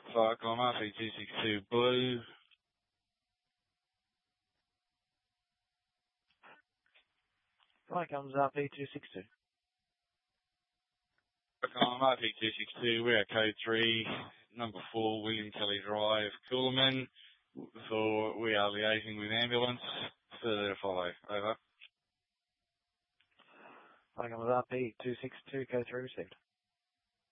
Flight on RP262 Blue. Flight comes RP262. On RP262, we are code 3, number 4, William Kelly Drive, Coolman. So we are liaising with ambulance. Further to follow. Over. Flight comes RP262, code 3 received.